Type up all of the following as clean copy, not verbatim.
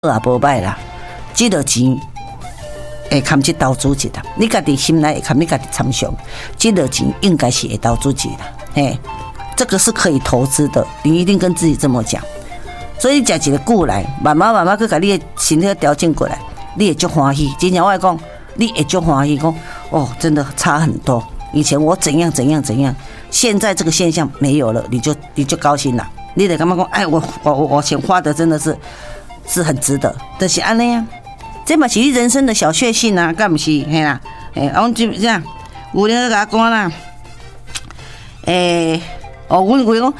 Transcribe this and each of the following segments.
也无歹啦，这个钱会堪去投资一下，你家己心内会堪你家己参详，这个钱应该是会投资一啦，嘿，这个是可以投资的，你一定跟自己这么讲。所以你食一个久来，慢慢去把你的身体调整过来，你会足欢喜。真正我讲，你会足欢喜，讲哦，真的差很多。以前我怎样，现在这个现象没有了，你就高兴了。你得干嘛讲？哎，我钱花的真的是很值得，就是安尼啊。这嘛是你人生的小确幸啊，干不是？嘿啦，我就这样，有人甲我讲啦，阮讲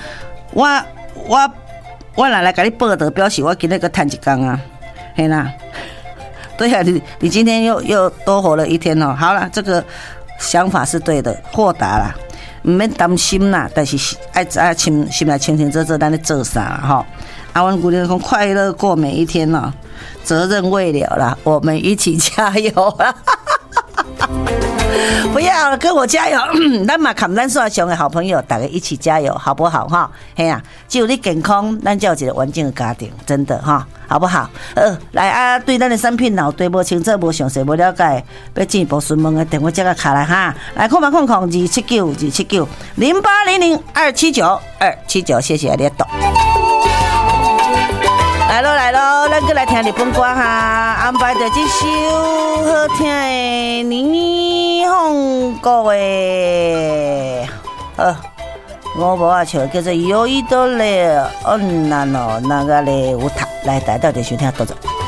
我来给你报道，表示我今天个赚一天啊，嘿啦，对啊，你今天又多活了一天哦。好了，这个想法是对的，豁达啦，唔免担心啦，但是爱心来清清楚楚，咱咧做啥啦吼？啊，阮姑娘讲快乐过每一天哦，责任未了啦，我们一起加油啦！不要跟我加油，咱嘛看咱所上的好朋友，大家一起加油，好不好哈？嘿啊，只有你健康，咱才有一个完整的家庭，真的哈，好不好？来啊，对咱的产品脑对无清楚、无详细、无了解，要进一步询问的电话这个卡来哈，来279，0800279279，谢谢你的懂。来咯，咱再来听日本歌哈，安排着这首好听的霓虹国的，我无啊唱，叫做《有一朵的女の流れ歌》，来，大家到底收听多少？